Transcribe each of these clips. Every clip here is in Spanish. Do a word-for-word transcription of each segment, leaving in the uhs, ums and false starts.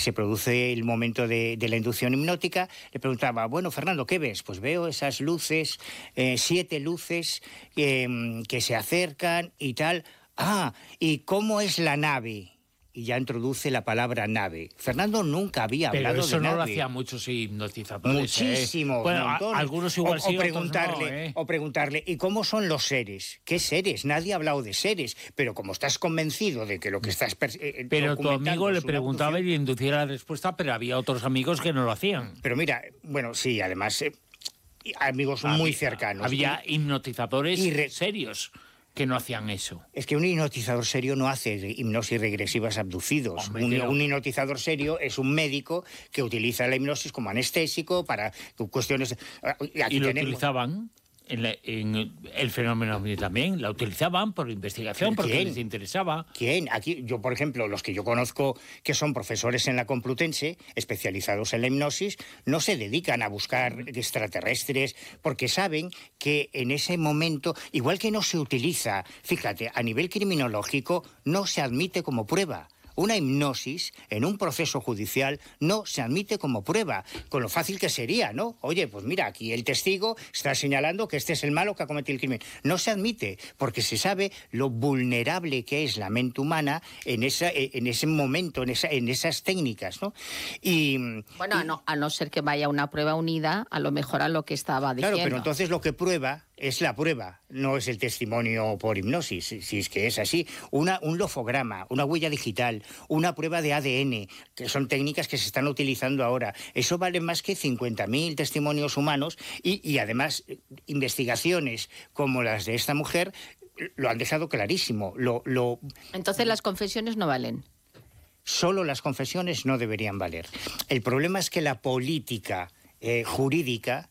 se produce el momento de, de la inducción hipnótica, le preguntaba, bueno, Fernando, ¿qué ves? Pues veo esas luces, eh, siete luces eh, que se acercan y tal. Ah, ¿y cómo es la nave? Y ya introduce la palabra nave. Fernando nunca había Pero hablado de nave. Pero eso no lo hacían muchos hipnotizadores. Muchísimos, ¿eh? Bueno, montones. a, algunos igual o, sí, o preguntarle, otros no, ¿eh? O preguntarle, ¿y cómo son los seres? ¿Qué seres? Nadie ha hablado de seres, pero como estás convencido de que lo que estás eh, Pero tu amigo le es una preguntaba abducción, y le inducía la respuesta, pero había otros amigos que no lo hacían. Pero mira, bueno, sí, además, eh, amigos había, muy cercanos. Había y, hipnotizadores y re, serios que no hacían eso. Es que un hipnotizador serio no hace hipnosis regresivas abducidos. Hombre, un, pero... un hipnotizador serio es un médico que utiliza la hipnosis como anestésico para cuestiones... Y, aquí y lo tenemos... utilizaban... En, la, en el fenómeno también, la utilizaban por investigación, porque les interesaba. ¿Quién? Aquí, yo, por ejemplo, los que yo conozco que son profesores en la Complutense, especializados en la hipnosis, no se dedican a buscar extraterrestres, porque saben que en ese momento, igual que no se utiliza, fíjate, a nivel criminológico, no se admite como prueba. Una hipnosis en un proceso judicial no se admite como prueba, con lo fácil que sería, ¿no? Oye, pues mira, aquí el testigo está señalando que este es el malo que ha cometido el crimen. No se admite, porque se sabe lo vulnerable que es la mente humana en, esa, en ese momento, en, esa, en esas técnicas, ¿no? Y, bueno, y, a, no, a no ser que vaya una prueba unida, a lo mejor a lo que estaba diciendo. Claro, pero entonces lo que prueba es la prueba, no es el testimonio por hipnosis, si es que es así. Una, un lofograma, una huella digital, una prueba de A D N, que son técnicas que se están utilizando ahora. Eso vale más que cincuenta mil testimonios humanos y, y además investigaciones como las de esta mujer lo han dejado clarísimo. Lo, lo... Entonces las confesiones no valen. Solo las confesiones no deberían valer. El problema es que la política eh, jurídica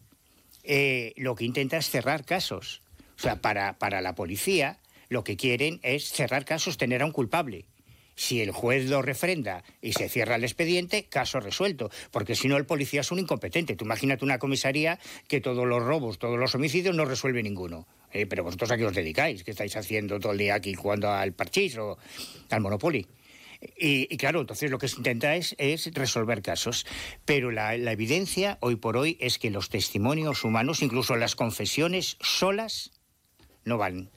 eh, lo que intenta es cerrar casos. O sea, para, para la policía lo que quieren es cerrar casos, tener a un culpable. Si el juez lo refrenda y se cierra el expediente, caso resuelto. Porque si no, el policía es un incompetente. Tú imagínate una comisaría que todos los robos, todos los homicidios no resuelve ninguno. Eh, pero vosotros a qué os dedicáis, ¿qué estáis haciendo todo el día aquí jugando al parchís o al Monopoly? Y, y claro, entonces lo que se intenta es, es resolver casos. Pero la, la evidencia hoy por hoy es que los testimonios humanos, incluso las confesiones solas, no valen.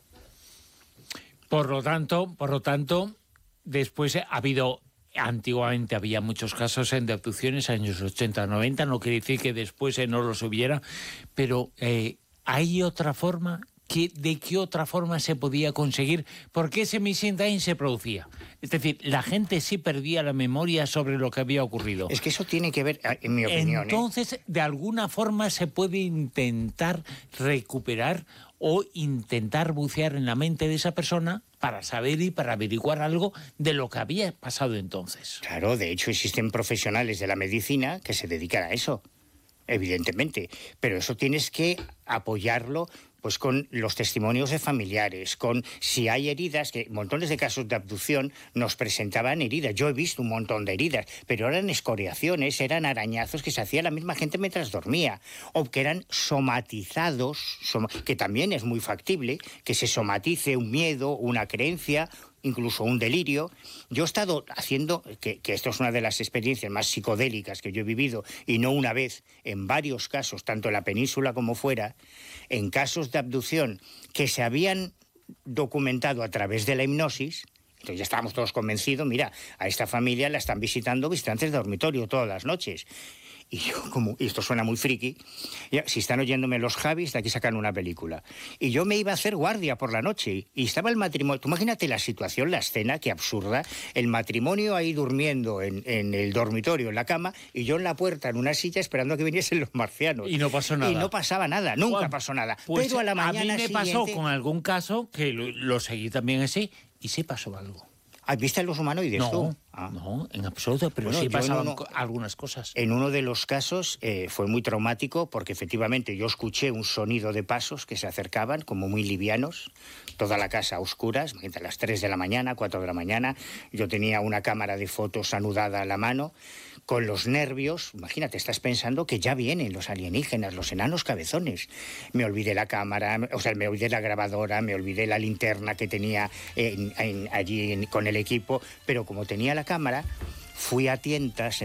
Por lo tanto, por lo tanto, después ha habido, antiguamente había muchos casos de abducciones, años ochenta, noventa, no quiere decir que después no los hubiera, pero eh, ¿hay otra forma? ¿Qué, ¿De qué otra forma se podía conseguir? ¿Por qué ese missing time se producía? Es decir, la gente sí perdía la memoria sobre lo que había ocurrido. Es que eso tiene que ver, en mi opinión... Entonces, ¿eh? de alguna forma se puede intentar recuperar o intentar bucear en la mente de esa persona para saber y para averiguar algo de lo que había pasado entonces. Claro, de hecho existen profesionales de la medicina que se dedican a eso, evidentemente, pero eso tienes que apoyarlo pues con los testimonios de familiares, con si hay heridas, que montones de casos de abducción nos presentaban heridas. Yo he visto un montón de heridas, pero eran escoriaciones, eran arañazos que se hacía la misma gente mientras dormía, o que eran somatizados, som- que también es muy factible, que se somatice un miedo, una creencia, incluso un delirio. Yo he estado haciendo, que, que esto es una de las experiencias más psicodélicas que yo he vivido, y no una vez, en varios casos, tanto en la península como fuera, en casos de abducción que se habían documentado a través de la hipnosis. Entonces ya estábamos todos convencidos, mira, a esta familia la están visitando visitantes de dormitorio todas las noches. Y yo, como, y esto suena muy friki, ya, si están oyéndome los Javis, de aquí sacan una película. Y yo me iba a hacer guardia por la noche, y estaba el matrimonio. Tú imagínate la situación, la escena, qué absurda. El matrimonio ahí durmiendo en, en el dormitorio, en la cama, y yo en la puerta, en una silla, esperando a que viniesen los marcianos. Y no pasó nada. Y no pasaba nada, nunca Bueno, pasó nada. Pues Pero a la mañana a mí me siguiente... pasó con algún caso, que lo, lo seguí también así, y sí pasó algo. ¿Viste los humanoides no, tú? Ah. No, en absoluto, pero Bueno, sí pasaban uno, algunas cosas. En uno de los casos eh, fue muy traumático porque efectivamente yo escuché un sonido de pasos que se acercaban como muy livianos, toda la casa a oscuras, entre las tres de la mañana, cuatro de la mañana. Yo tenía una cámara de fotos anudada a la mano, con los nervios. Imagínate, estás pensando que ya vienen los alienígenas, los enanos cabezones. Me olvidé la cámara, o sea, me olvidé la grabadora, me olvidé la linterna que tenía en, en, allí en, con el equipo, pero como tenía la cámara, fui a tientas